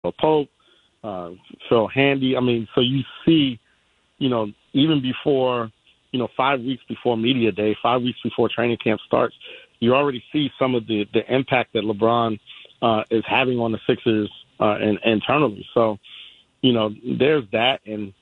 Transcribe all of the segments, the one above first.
Pope, Phil Handy. I mean, so you see, even before, 5 weeks before media day, 5 weeks before training camp starts, you already see some of the impact that LeBron is having on the Sixers and internally. So, there's that, and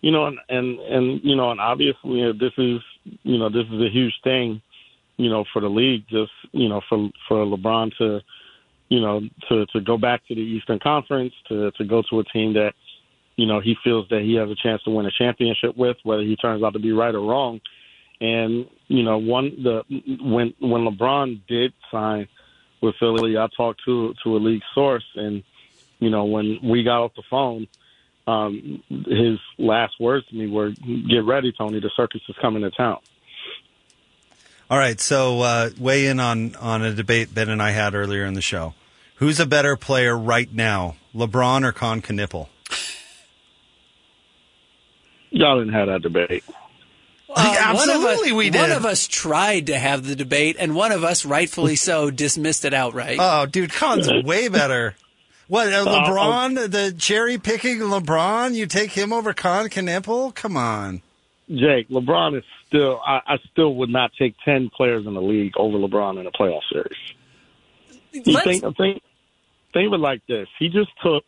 and obviously this is a huge thing, for the league, just for LeBron to to go back to the Eastern Conference, to go to a team that he feels that he has a chance to win a championship with, whether he turns out to be right or wrong. And when LeBron did sign with Philly, I talked to a league source, and when we got off the phone, his last words to me were, "Get ready, Tony. The circus is coming to town." All right, so weigh in on a debate Ben and I had earlier in the show. Who's a better player right now, LeBron or Con Knipple? Y'all didn't have that debate. Absolutely, we did. One of us tried to have the debate, and one of us, rightfully so, dismissed it outright. Oh, dude, Con's way better. What, LeBron, the cherry-picking LeBron? You take him over Con Knipple? Come on. Jake, LeBron is still – I still would not take 10 players in the league over LeBron in a playoff series. Think of it like this. He just took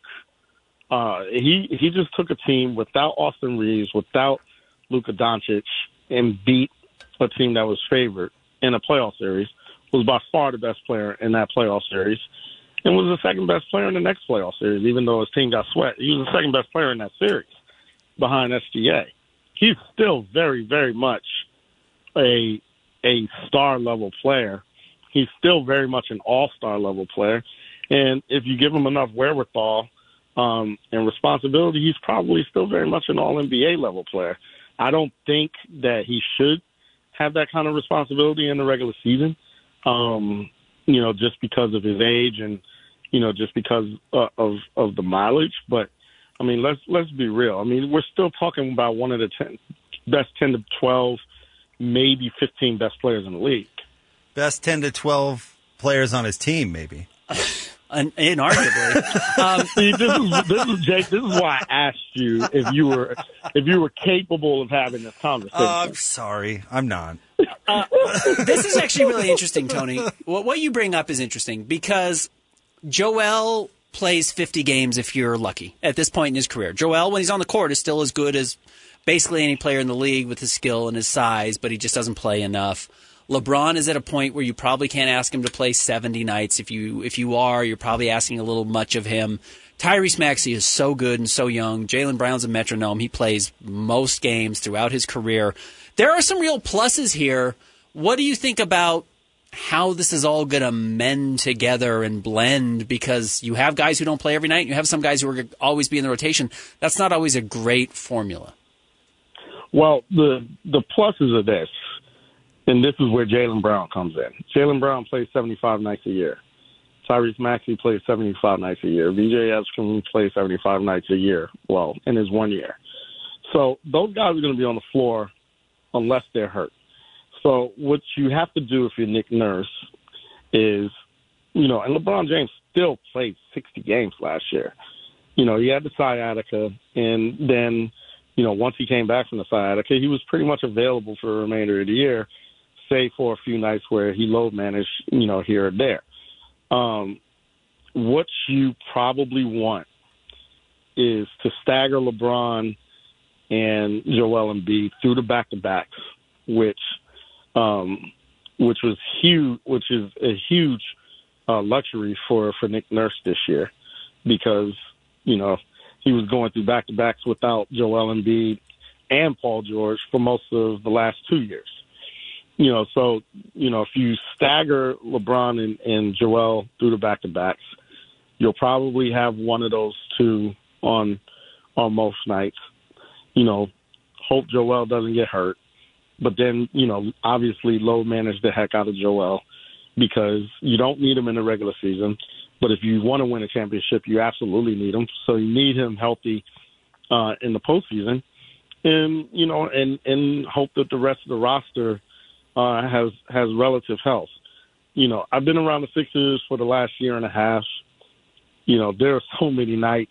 he just took a team without Austin Reeves, without Luka Doncic, and beat a team that was favored in a playoff series, was by far the best player in that playoff series, and was the second best player in the next playoff series, even though his team got swept. He was the second best player in that series behind SGA. He's still very, very much a star-level player. He's still very much an all-star level player. And if you give him enough wherewithal and responsibility, he's probably still very much an all-NBA level player. I don't think that he should have that kind of responsibility in the regular season, just because of his age and, just because of the mileage. But, I mean, let's be real. I mean, we're still talking about one of the best 10 to 12, maybe 15 best players in the league. Best 10 to 12 players on his team, maybe. Inarguably. See, this is Jake. This is why I asked you if you were capable of having this conversation. I'm sorry, I'm not. This is actually really interesting, Tony. What you bring up is interesting because Joel plays 50 games if you're lucky at this point in his career. Joel, when he's on the court, is still as good as basically any player in the league with his skill and his size, but he just doesn't play enough. LeBron is at a point where you probably can't ask him to play 70 nights. If you are, you're probably asking a little much of him. Tyrese Maxey is so good and so young. Jaylen Brown's a metronome. He plays most games throughout his career. There are some real pluses here. What do you think about how this is all going to mend together and blend? Because you have guys who don't play every night, and you have some guys who are going to always be in the rotation. That's not always a great formula. Well, the pluses are this. And this is where Jaylen Brown comes in. Jaylen Brown plays 75 nights a year. Tyrese Maxey plays 75 nights a year. VJ Epstein plays 75 nights a year, well, in his 1 year. So those guys are going to be on the floor unless they're hurt. So what you have to do if you're Nick Nurse is, and LeBron James still played 60 games last year. He had the sciatica, and then, once he came back from the sciatica, he was pretty much available for the remainder of the year, save for a few nights where he load managed, here or there. What you probably want is to stagger LeBron and Joel Embiid through the back-to-backs, which was huge, which is a huge luxury for Nick Nurse this year, because he was going through back-to-backs without Joel Embiid and Paul George for most of the last 2 years. So if you stagger LeBron and Joel through the back-to-backs, you'll probably have one of those two on most nights. Hope Joel doesn't get hurt. But then, obviously load manage the heck out of Joel, because you don't need him in the regular season. But if you want to win a championship, you absolutely need him. So you need him healthy in the postseason, and and hope that the rest of the roster has relative health. I've been around the Sixers for the last year and a half, there are so many nights